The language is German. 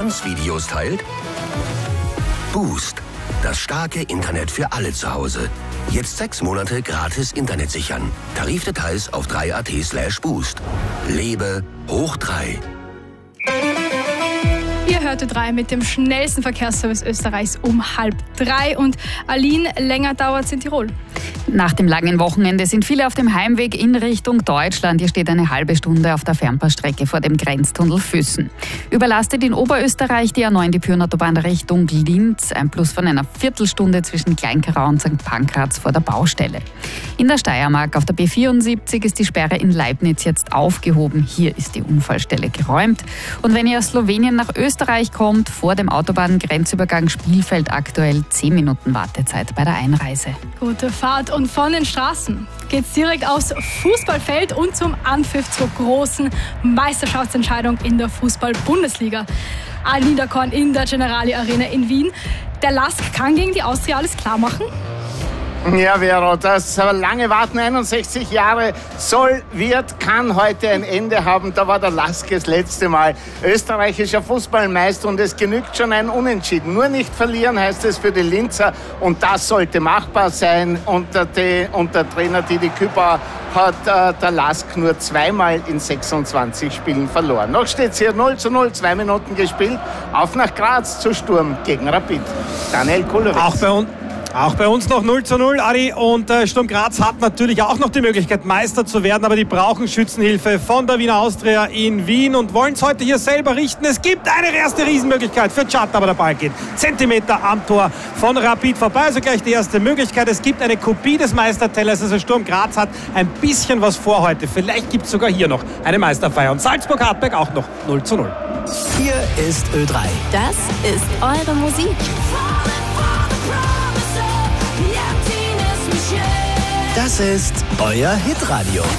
Tanzvideos teilt? Boost, das starke Internet für alle zu Hause. Jetzt 6 Monate gratis Internet sichern. Tarifdetails auf 3.at/boost. Lebe hoch 3. Ihr hört Ö3 mit dem schnellsten Verkehrsservice Österreichs um 2:30. Und Aline, länger dauert es in Tirol. Nach dem langen Wochenende sind viele auf dem Heimweg in Richtung Deutschland. Hier steht eine halbe Stunde auf der Fernpassstrecke vor dem Grenztunnel Füssen. Überlastet in Oberösterreich die A9 die Pyrenautobahn Richtung Linz. Ein Plus von einer Viertelstunde zwischen Kleinkarau und St. Pankraz vor der Baustelle. In der Steiermark auf der B74 ist die Sperre in Leibniz jetzt aufgehoben. Hier ist die Unfallstelle geräumt. Und wenn ihr aus Slowenien nach Österreich kommt, vor dem Autobahngrenzübergang Spielfeld aktuell 10 Minuten Wartezeit bei der Einreise. Gute Fahrt. Und von den Straßen geht's direkt aufs Fußballfeld und zum Anpfiff zur großen Meisterschaftsentscheidung in der Fußball-Bundesliga. Niederkorn in der Generali Arena in Wien. Der LASK kann gegen die Austria alles klar machen. Ja, Vero, das lange Warten, 61 Jahre, kann heute ein Ende haben. Da war der LASK das letzte Mal österreichischer Fußballmeister und es genügt schon ein Unentschieden. Nur nicht verlieren heißt es für die Linzer und das sollte machbar sein. Unter Trainer Didi Kübauer hat der LASK nur 2-mal in 26 Spielen verloren. Noch steht es hier 0:0, 2 Minuten gespielt. Auf nach Graz zu Sturm gegen Rapid. Daniel Kulowitz. Auch bei uns noch 0:0, Adi. Und Sturm Graz hat natürlich auch noch die Möglichkeit, Meister zu werden, aber die brauchen Schützenhilfe von der Wiener Austria in Wien und wollen es heute hier selber richten. Es gibt eine erste Riesenmöglichkeit für Tschat, aber der Ball geht Zentimeter am Tor von Rapid vorbei. Also gleich die erste Möglichkeit. Es gibt eine Kopie des Meistertellers. Also Sturm Graz hat ein bisschen was vor heute. Vielleicht gibt es sogar hier noch eine Meisterfeier. Und Salzburg-Hartberg auch noch 0:0. Hier ist Ö3. Das ist eure Musik. Das ist euer Hitradio.